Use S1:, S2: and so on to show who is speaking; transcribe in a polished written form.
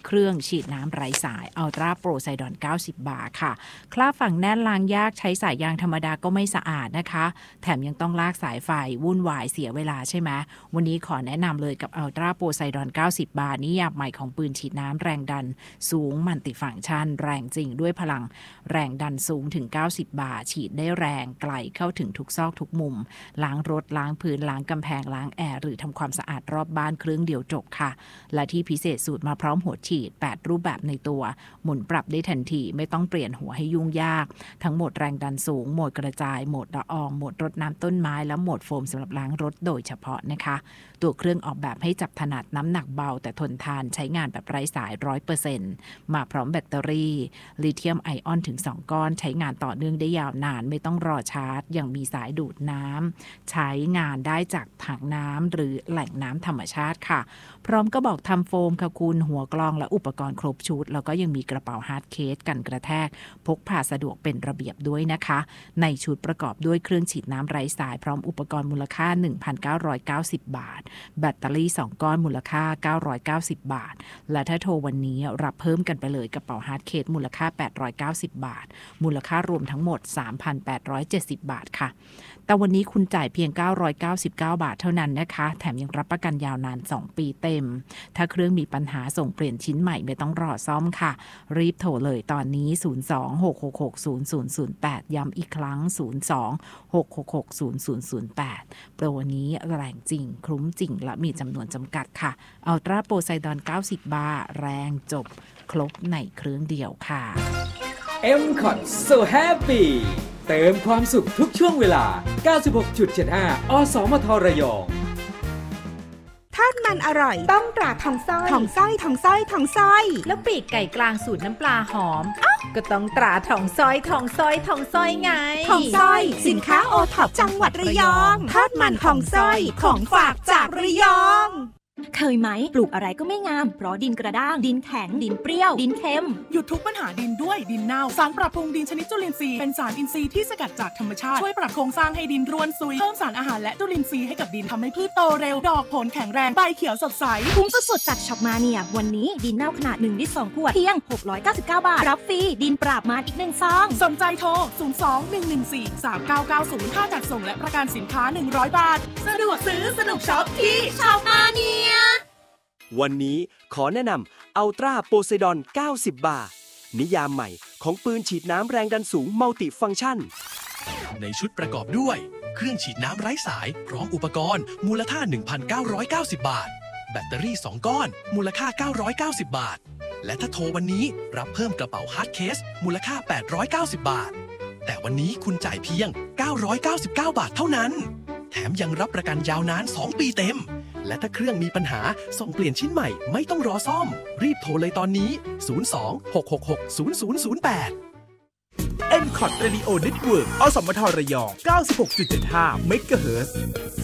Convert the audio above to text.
S1: เครื่องฉีดน้ำไร้สายอัลตราโปรไซดอน90 บาทค่ะคราบฝังแน่นล้างยากใช้สายยางธรรมดาก็ไม่สะอาดนะคะแถมยังต้องลากสายไฟวุ่นวายเสียเวลาใช่ไหมวันนี้ขอแนะนำเลยกับอัลตราโปรไซดอน90 บาทนิยามใหม่ของปืนฉีดน้ำแรงดันสูงมัลติฟังก์ชันแรงจริงด้วยพลังแรงดันสูงถึง90 บาทฉีดได้แรงไกลเข้าถึงทุกซอกทุกมุมล้างรถล้างพื้นล้างกำแพงล้างแอร์หรือทำความสะอาดรอบบ้านเครื่องเดียวจบค่ะและที่พิเศษสูตรมาพร้อมหัวฉีด8รูปแบบในตัวหมุนปรับได้ทันทีไม่ต้องเปลี่ยนหัวให้ยุ่งยากทั้งโหมดแรงดันสูงโหมดกระจายโหมดละอองโหมดรดน้ำต้นไม้และโหมดโฟมสำหรับล้างรถโดยเฉพาะนะคะตัวเครื่องออกแบบให้จับถนัดน้ำหนักเบาแต่ทนทานใช้งานแบบไร้สาย 100% มาพร้อมแบตเตอรี่ลิเธียมไอออนถึง2ก้อนใช้งานต่อเนื่องได้ยาวนานไม่ต้องรอชาร์จยังมีสายดูดน้ำใช้งานได้จากถังน้ำหรือแหล่งน้ำธรรมชาติค่ะพร้อมก็บอกทำโฟมค่ะคุณหัวกลองและอุปกรณ์ครบชุดแล้วก็ยังมีกระเป๋าฮาร์ดเคสกันกระแทกพกพาสะดวกเป็นระเบียบด้วยนะคะในชุดประกอบด้วยเครื่องฉีดน้ำไร้สายพร้อมอุปกรณ์มูลค่า 1,990 บาทแบตเตอรี่2ก้อนมูลค่า990 บาทและถ้าโทรวันนี้รับเพิ่มกันไปเลยกระเป๋าฮาร์ดเคสมูลค่า890 บาทมูลค่ารวมทั้งหมด 3,870 บาทค่ะแต่วันนี้คุณจ่ายเพียง999 บาทเท่านั้นนะคะแถมยังรับประกันยาวนาน2 ปีเต็มถ้าเครื่องมีปัญหาส่งเปลี่ยนชิ้นใหม่ไม่ต้องรอซ่อมค่ะรีบโทรเลยตอนนี้02-666-0008ย้ำอีกครั้ง02-666-0008โปรวันนี้แรงจริงคุ้มจริงและมีจำนวนจำกัดค่ะอัลตราโปรไซดอน90 บาทแรงจบครบในเครื่องเดียวค่ะ
S2: MCOT So Happy เติมความสุขทุกช่วงเวลา 96.75 อสมทระยอง
S3: ทอดมันอร่อยต้องตราทองส้อยทองส้อยทองส้อยทองส้อย
S4: แล้วปีกไก่กลางสูตรน้ำปลาหอมก็ต้องตราทองส้อยทองส้อยทองส้อยไง
S3: ทองส้อยสินค้าโอท็อปจังหวัดระยองทอดมันทองส้อยของฝากจากระยอง
S5: เคยไหมปลูกอะไรก็ไม่งามเพราะดินกระด้างดินแข็งดินเปรี้ยวดินเค็ม
S6: หยุดทุกปัญหาดินด้วยดินเน่าสารปรับปรุงดินชนิดจุลินทรีย์เป็นสารอินทรีย์ที่สกัดจากธรรมชาติช่วยปรับโครงสร้างให้ดินร่วนซุยเพิ่มสารอาหารและจุลินทรีย์ให้กับดินทำให้พืชโตเร็วดอกผลแข็งแรงใบเขียวสดใส
S5: คุ้มสุดๆจากช็อปมาเนียวันนี้ดินเน่าขนาด1 ลิตร 2 ขวดเพียง699 บาทรับฟรีดินปราบมารอีก1 ซอง
S6: สนใจโทร02-114-3990ค่าจัดส่งและประกันสินค้า100 บาทสะดวกซื้อสนุกช็อปที่ช็อปมาเนีย
S7: วันนี้ขอแนะนำอัลตราโปไซดอน90 บาทนิยามใหม่ของปืนฉีดน้ำแรงดันสูงมัลติฟังก์ชัน
S8: ในชุดประกอบด้วยเครื่องฉีดน้ำไร้สายพร้อมอุปกรณ์มูลค่า 1,990 บาทแบตเตอรี่2ก้อนมูลค่า990 บาทและถ้าโทรวันนี้รับเพิ่มกระเป๋าฮาร์ดเคสมูลค่า890 บาทแต่วันนี้คุณจ่ายเพียง999 บาทเท่านั้นแถมยังรับประกันยาวนาน2 ปีเต็มและถ้าเครื่องมีปัญหาส่งเปลี่ยนชิ้นใหม่ไม่ต้องรอซ่อมรีบโทรเลยตอนนี้02-666-0008
S9: MCOT Radio Network อสมทระยอง 96.75 เมกะเฮิรตซ์